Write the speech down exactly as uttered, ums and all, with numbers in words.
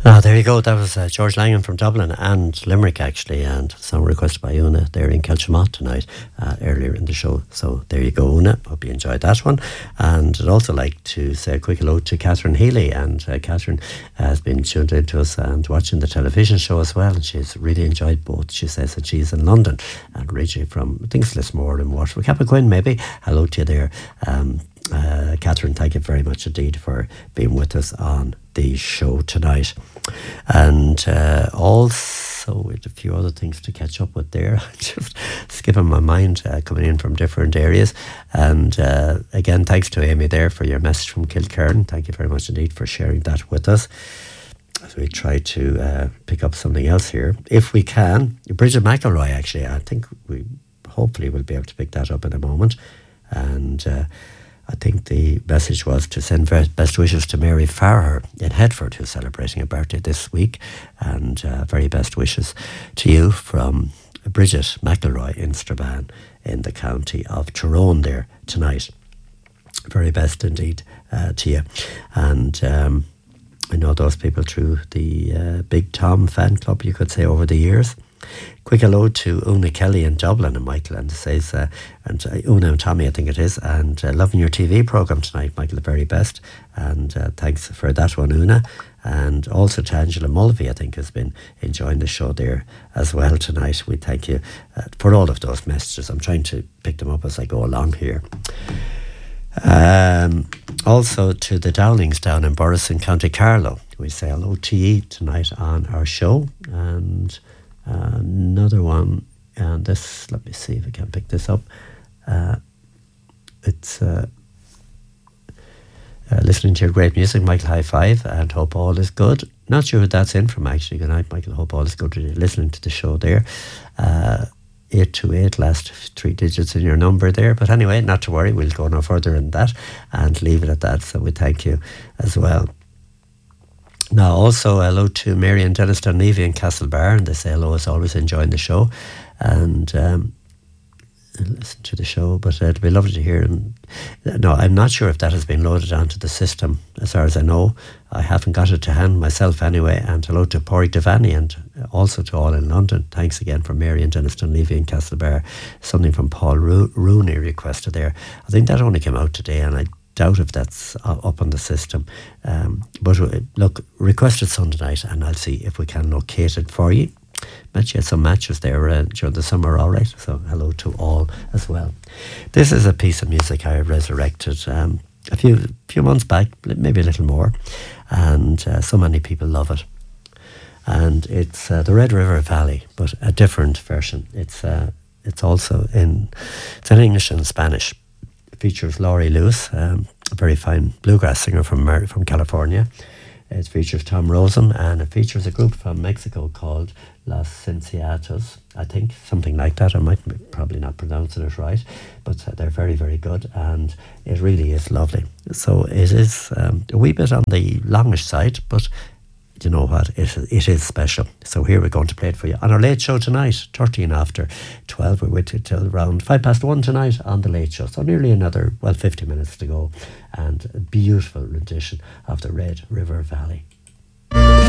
Ah, there you go. That was uh, George Langan from Dublin and Limerick, actually, and a song requested by Una there in Kelchmont tonight, uh, earlier in the show. So there you go, Una. Hope you enjoyed that one. And I'd also like to say a quick hello to Catherine Healy. And uh, Catherine has been tuned in to us and watching the television show as well. And she's really enjoyed both. She says that she's in London and originally from, I think it's Lismore and Waterford. Cappoquin, maybe. Hello to you there. Um, Uh, Catherine, thank you very much indeed for being with us on the show tonight. And uh, also with a few other things to catch up with there, just skipping my mind, uh, coming in from different areas. And uh, again, thanks to Amy there for your message from Kilkerran. Thank you very much indeed for sharing that with us. As we try to uh, pick up something else here, if we can. Bridget McElroy, actually, I think we hopefully will be able to pick that up in a moment. And uh, I think the message was to send best wishes to Mary Farrer in Headford, who's celebrating a birthday this week, and uh, very best wishes to you from Bridget McElroy in Strabane in the county of Tyrone there tonight. Very best indeed uh, to you. And um, I know those people through the uh, Big Tom fan club, you could say, over the years. Quick hello to Una Kelly in Dublin, and Michael, and says, uh, and uh, Una and Tommy, I think it is, and uh, loving your T V programme tonight, Michael, the very best, and uh, thanks for that one, Una. And also to Angela Mulvey, I think, has been enjoying the show there as well tonight. We thank you uh, for all of those messages. I'm trying to pick them up as I go along here. Um, also to the Downings down in Borris in County Carlow, we say hello to you tonight on our show. And Uh, another one, and this, let me see if I can pick this up. Uh, it's uh, uh, listening to your great music, Michael, high five, and hope all is good. Not sure who that's in from, actually. Good night, Michael. Hope all is good. You're listening to the show there. Uh, eight two eight, last three digits in your number there. But anyway, not to worry, we'll go no further than that and leave it at that. So we thank you as well. Now, also hello to Mary and Dennis Dunleavy in Castlebar, and they say hello as always, enjoying the show and um, listen to the show. But uh, it'd be lovely to hear him. No, I'm not sure if that has been loaded onto the system, as far as I know. I haven't got it to hand myself anyway. And hello to Pádraig Devaney, and also to all in London. Thanks again from Mary and Dennis Dunleavy in Castlebar. Something from Paul Ro- Rooney requested there. I think that only came out today, and I doubt if that's up on the system. Um, but uh, look, requested Sunday night, and I'll see if we can locate it for you. Bet you had some matches there uh, during the summer, all right. So hello to all as well. This is a piece of music I resurrected um, a few few months back, maybe a little more, and uh, so many people love it. And it's uh, the Red River Valley, but a different version. It's uh, it's also in it's in English and Spanish. Features Laurie Lewis, um, a very fine bluegrass singer from Mer- from California. It features Tom Rosen, and it features a group from Mexico called Los Cinciatos, I think, something like that. I might be probably not pronouncing it right, but uh, they're very, very good, and it really is lovely. So it is um, a wee bit on the longish side, but you know what, it, it is special. So here we're going to play it for you on our late show tonight, thirteen after twelve. We're with you till around five past one tonight on the late show. So nearly another, well, fifty minutes to go, and a beautiful rendition of the Red River Valley.